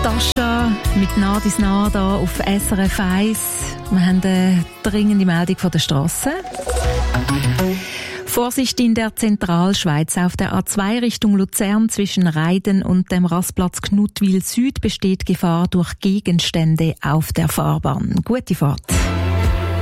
Natascha mit Nadis nah da auf SRF 1. Wir haben eine dringende Meldung von der Strasse. Vorsicht in der Zentralschweiz. Auf der A2 Richtung Luzern zwischen Reiden und dem Rastplatz Knutwil Süd besteht Gefahr durch Gegenstände auf der Fahrbahn. Gute Fahrt.